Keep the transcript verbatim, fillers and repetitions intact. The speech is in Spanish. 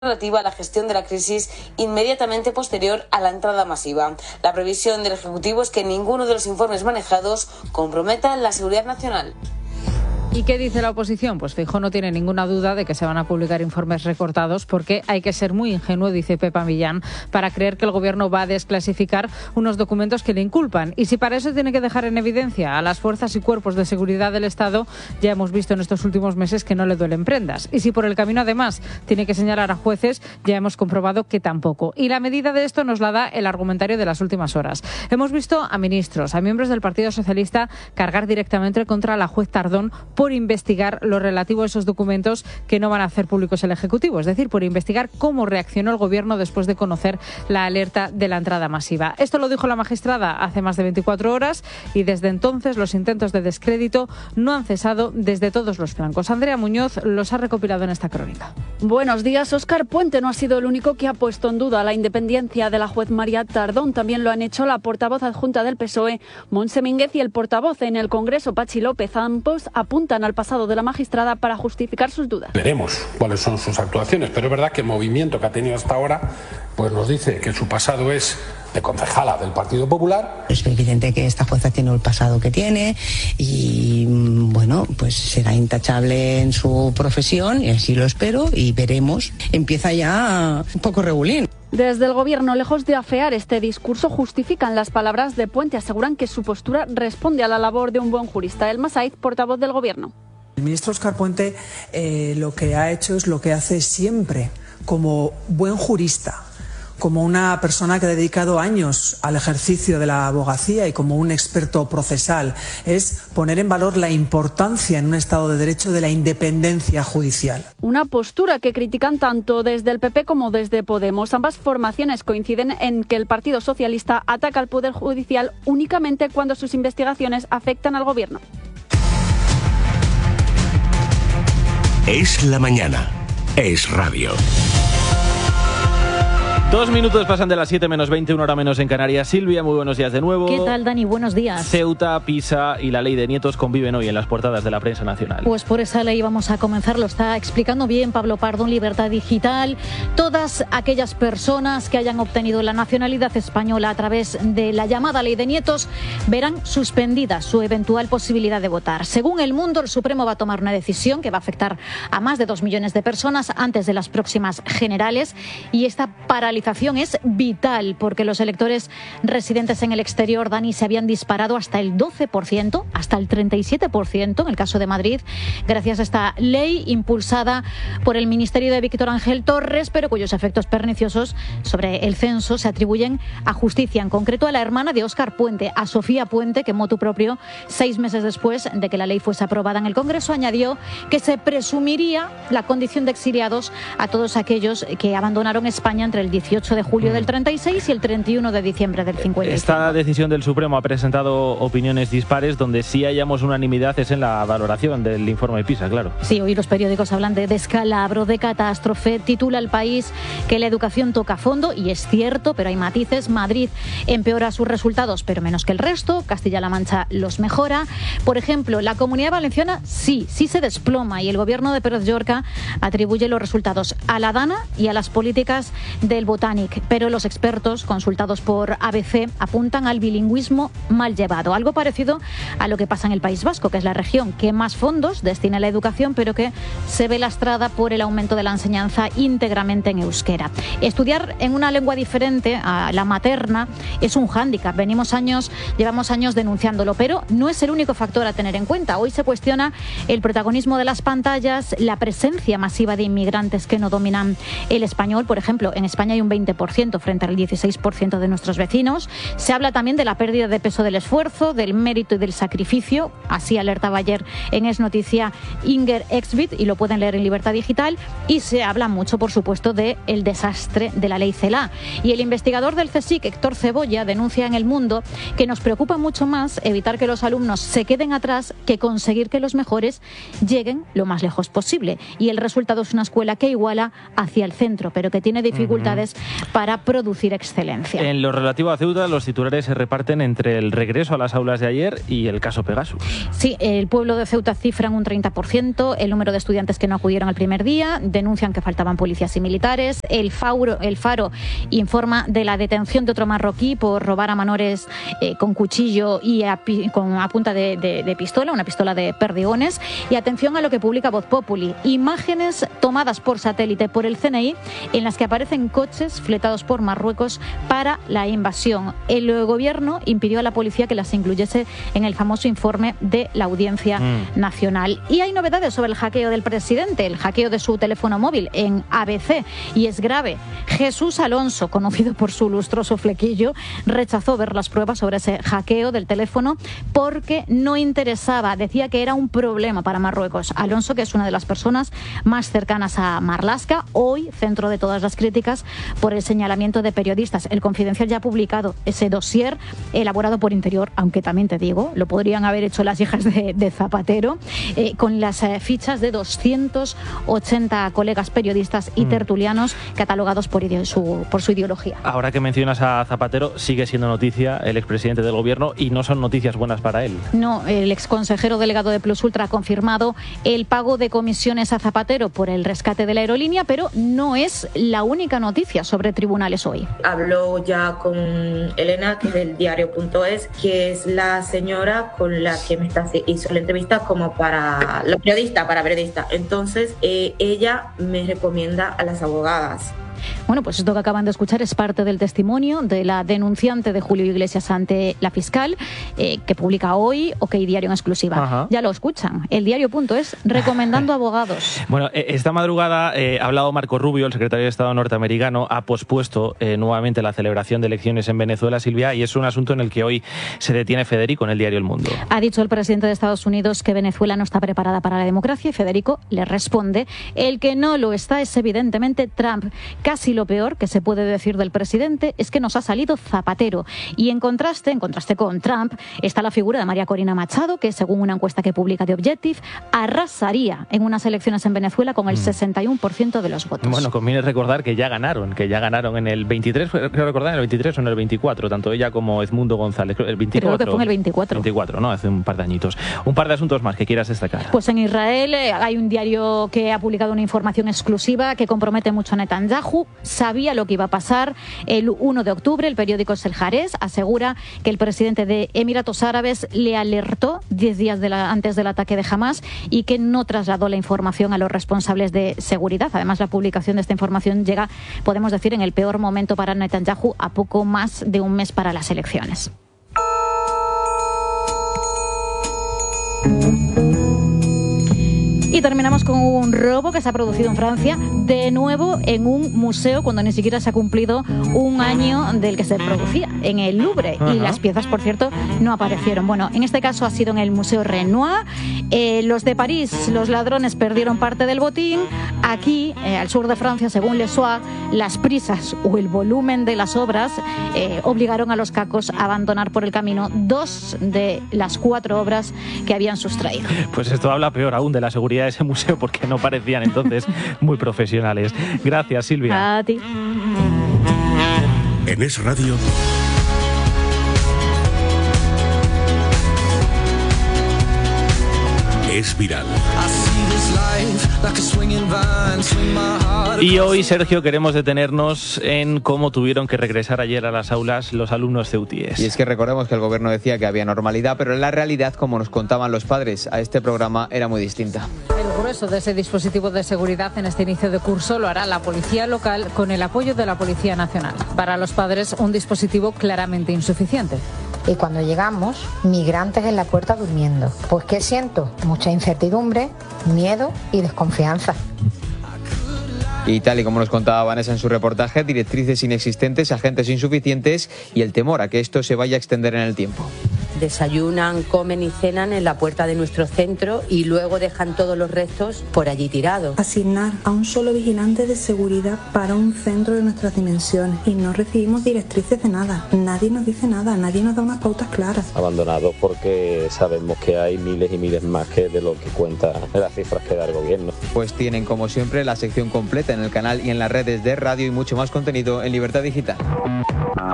relativa a la gestión de la crisis inmediatamente posterior a la entrada masiva. La previsión del Ejecutivo es que ninguno de los informes manejados comprometa la seguridad nacional. ¿Y qué dice la oposición? Pues Feijóo no tiene ninguna duda de que se van a publicar informes recortados porque hay que ser muy ingenuo, dice Pepa Millán, para creer que el Gobierno va a desclasificar unos documentos que le inculpan. Y si para eso tiene que dejar en evidencia a las fuerzas y cuerpos de seguridad del Estado, ya hemos visto en estos últimos meses que no le duelen prendas. Y si por el camino además tiene que señalar a jueces, ya hemos comprobado que tampoco. Y la medida de esto nos la da el argumentario de las últimas horas. Hemos visto a ministros, a miembros del Partido Socialista cargar directamente contra la juez Tardón por investigar lo relativo a esos documentos que no van a hacer públicos el Ejecutivo, es decir, por investigar cómo reaccionó el Gobierno después de conocer la alerta de la entrada masiva. Esto lo dijo la magistrada hace más de veinticuatro horas y desde entonces los intentos de descrédito no han cesado desde todos los flancos. Andrea Muñoz los ha recopilado en esta crónica. Buenos días. Óscar Puente no ha sido el único que ha puesto en duda la independencia de la juez María Tardón. También lo han hecho la portavoz adjunta del P S O E, Montse Mínguez, y el portavoz en el Congreso, Patxi López. Ambos apuntan al pasado de la magistrada para justificar sus dudas. Veremos cuáles son sus actuaciones, pero es verdad que el movimiento que ha tenido hasta ahora pues nos dice que su pasado es de concejala del Partido Popular. Es evidente que esta jueza tiene el pasado que tiene y, bueno, pues será intachable en su profesión y así lo espero y veremos. Empieza ya un poco regulín. Desde el Gobierno, lejos de afear este discurso, justifican las palabras de Puente. Aseguran que su postura responde a la labor de un buen jurista. Elma Saiz, portavoz del Gobierno. El ministro Óscar Puente eh, lo que ha hecho es lo que hace siempre, como buen jurista, como una persona que ha dedicado años al ejercicio de la abogacía y como un experto procesal, es poner en valor la importancia en un Estado de Derecho de la independencia judicial. Una postura que critican tanto desde el P P como desde Podemos. Ambas formaciones coinciden en que el Partido Socialista ataca al Poder Judicial únicamente cuando sus investigaciones afectan al Gobierno. Es la mañana. Es radio. Dos minutos pasan de las siete menos veinte, una hora menos en Canarias. Silvia, muy buenos días de nuevo. ¿Qué tal, Dani? Buenos días. Ceuta, Pisa y la ley de nietos conviven hoy en las portadas de la prensa nacional. Pues por esa ley vamos a comenzar, lo está explicando bien Pablo Pardo en Libertad Digital. Todas aquellas personas que hayan obtenido la nacionalidad española a través de la llamada ley de nietos verán suspendida su eventual posibilidad de votar. Según El Mundo, el Supremo va a tomar una decisión que va a afectar a más de dos millones de personas antes de las próximas generales y esta paralización es vital porque los electores residentes en el exterior, Dani, se habían disparado hasta el doce por ciento, hasta el treinta y siete por ciento en el caso de Madrid, gracias a esta ley impulsada por el Ministerio de Víctor Ángel Torres, pero cuyos efectos perniciosos sobre el censo se atribuyen a Justicia, en concreto a la hermana de Óscar Puente, a Sofía Puente, que motu propio, seis meses después de que la ley fuese aprobada en el Congreso, añadió que se presumiría la condición de exiliados a todos aquellos que abandonaron España entre el dieciocho de julio del treinta y seis y el treinta y uno de diciembre del cincuenta y cinco. Esta decisión del Supremo ha presentado opiniones dispares. Donde sí hayamos unanimidad es en la valoración del informe PISA, claro. Sí, hoy los periódicos hablan de descalabro, de catástrofe. Titula El País que la educación toca fondo y es cierto, pero hay matices. Madrid empeora sus resultados, pero menos que el resto. Castilla-La Mancha los mejora. Por ejemplo, la Comunidad Valenciana sí, sí se desploma y el gobierno de Pérez Llorca atribuye los resultados a la Dana y a las políticas del Botanic, pero los expertos consultados por A B C apuntan al bilingüismo mal llevado, algo parecido a lo que pasa en el País Vasco, que es la región que más fondos destina a la educación, pero que se ve lastrada por el aumento de la enseñanza íntegramente en euskera. Estudiar en una lengua diferente a la materna es un hándicap. Venimos años, llevamos años denunciándolo, pero no es el único factor a tener en cuenta. Hoy se cuestiona el protagonismo de las pantallas, la presencia masiva de inmigrantes que no dominan el español. Por ejemplo, en España hay un veinte por ciento frente al dieciséis por ciento de nuestros vecinos. Se habla también de la pérdida de peso del esfuerzo, del mérito y del sacrificio. Así alertaba ayer en Es Noticia Inger Exbit y lo pueden leer en Libertad Digital. Y se habla mucho, por supuesto, del desastre de la ley CELA. Y el investigador del CSIC, Héctor Cebolla, denuncia en El Mundo que nos preocupa mucho más evitar que los alumnos se queden atrás que conseguir que los mejores lleguen lo más lejos posible. Y el resultado es una escuela que iguala hacia el centro, pero que tiene dificultades para producir excelencia. En lo relativo a Ceuta, los titulares se reparten entre el regreso a las aulas de ayer y el caso Pegasus. Sí, el pueblo de Ceuta cifran un treinta por ciento el número de estudiantes que no acudieron el primer día, denuncian que faltaban policías y militares. El Faro, el Faro informa de la detención de otro marroquí por robar a menores eh, con cuchillo y a, con, a punta de, de, de pistola, una pistola de perdigones. Y atención a lo que publica Voz Populi, imágenes tomadas por satélite por el C N I en las que aparecen coches fletados por Marruecos para la invasión. El gobierno impidió a la policía que las incluyese en el famoso informe de la Audiencia mm. Nacional. Y hay novedades sobre el hackeo del presidente, el hackeo de su teléfono móvil en A B C, y es grave. Jesús Alonso, conocido por su lustroso flequillo, rechazó ver las pruebas sobre ese hackeo del teléfono porque no interesaba, decía que era un problema para Marruecos. Alonso, que es una de las personas más cercanas a Marlaska, hoy centro de todas las críticas por el señalamiento de periodistas. El Confidencial ya ha publicado ese dossier elaborado por Interior, aunque también te digo, lo podrían haber hecho las hijas de, de Zapatero, eh, con las eh, fichas de doscientos ochenta colegas periodistas y tertulianos catalogados por, ide- su, por su ideología. Ahora que mencionas a Zapatero, sigue siendo noticia el expresidente del gobierno y no son noticias buenas para él. No, el exconsejero delegado de Plus Ultra ha confirmado el pago de comisiones a Zapatero por el rescate de la aerolínea, pero no es la única noticia sobre tribunales hoy. Habló ya con Elena, que es del diario punto es, que es la señora con la que me está, hizo la entrevista como para la periodista, para periodista. Entonces, eh, ella me recomienda a las abogadas. Bueno, pues esto que acaban de escuchar es parte del testimonio de la denunciante de Julio Iglesias ante la fiscal, eh, que publica hoy OK Diario en exclusiva. Ajá. Ya lo escuchan, el diario punto es, recomendando abogados. Bueno, esta madrugada eh, ha hablado Marco Rubio, el secretario de Estado norteamericano, ha pospuesto eh, nuevamente la celebración de elecciones en Venezuela, Silvia, y es un asunto en el que hoy se detiene Federico en el diario El Mundo. Ha dicho el presidente de Estados Unidos que Venezuela no está preparada para la democracia y Federico le responde, el que no lo está es evidentemente Trump. Casi lo peor que se puede decir del presidente es que nos ha salido Zapatero. Y en contraste, en contraste con Trump, está la figura de María Corina Machado, que según una encuesta que publica The Objective, arrasaría en unas elecciones en Venezuela con el sesenta y uno por ciento de los votos. Bueno, conviene recordar que ya ganaron, que ya ganaron en el veintitrés, creo recordar en el veintitrés o en el veinticuatro, tanto ella como Edmundo González. El veinticuatro, creo que fue en el veinticuatro. veinticuatro, ¿no? Hace un par de añitos. Un par de asuntos más que quieras destacar. Pues en Israel eh, hay un diario que ha publicado una información exclusiva que compromete mucho a Netanyahu. Sabía lo que iba a pasar el uno de octubre. El periódico El Haaretz asegura que el presidente de Emiratos Árabes le alertó diez días de la, antes del ataque de Hamás y que no trasladó la información a los responsables de seguridad. Además, la publicación de esta información llega, podemos decir, en el peor momento para Netanyahu, a poco más de un mes para las elecciones. Y terminamos con un robo que se ha producido en Francia, de nuevo en un museo, cuando ni siquiera se ha cumplido un año del que se producía, en el Louvre. Ajá. Y las piezas, por cierto, no aparecieron. Bueno, en este caso ha sido en el Museo Renoir. Eh, los de París, los ladrones perdieron parte del botín. Aquí, eh, al sur de Francia, según Le Soir, las prisas o el volumen de las obras eh, obligaron a los cacos a abandonar por el camino dos de las cuatro obras que habían sustraído. Pues esto habla peor aún de la seguridad de ese museo, porque no parecían entonces muy profesionales. Gracias, Silvia. A ti. En Es Radio. Es viral. Y hoy, Sergio, queremos detenernos en cómo tuvieron que regresar ayer a las aulas los alumnos ceutíes. Y es que recordemos que el gobierno decía que había normalidad, pero la realidad, como nos contaban los padres a este programa, era muy distinta. El grueso de ese dispositivo de seguridad en este inicio de curso lo hará la policía local con el apoyo de la Policía Nacional. Para los padres, un dispositivo claramente insuficiente. Y cuando llegamos, migrantes en la puerta durmiendo. Pues ¿qué siento? Mucha incertidumbre, miedo y desconfianza. Y tal y como nos contaba Vanessa en su reportaje, directrices inexistentes, agentes insuficientes y el temor a que esto se vaya a extender en el tiempo. desayunan, comen y cenan en la puerta de nuestro centro y luego dejan todos los restos por allí tirados. Asignar a un solo vigilante de seguridad para un centro de nuestras dimensiones y no recibimos directrices de nada. Nadie nos dice nada, nadie nos da unas pautas claras. Abandonados porque sabemos que hay miles y miles más que de lo que cuenta las cifras que da el gobierno. Pues tienen como siempre la sección completa en el canal y en las redes de radio y mucho más contenido en Libertad Digital.